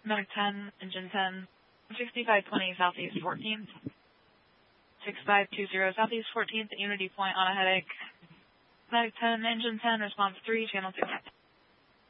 Medic 10, Engine 10, 6520 Southeast 14th, 6520 Southeast 14th, Unity Point on a headache. Medic 10, Engine 10, response 3, channel 2.